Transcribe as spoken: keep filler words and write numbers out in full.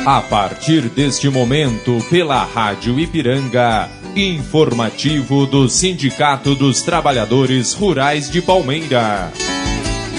A partir deste momento, pela Rádio Ipiranga, informativo do Sindicato dos Trabalhadores Rurais de Palmeira.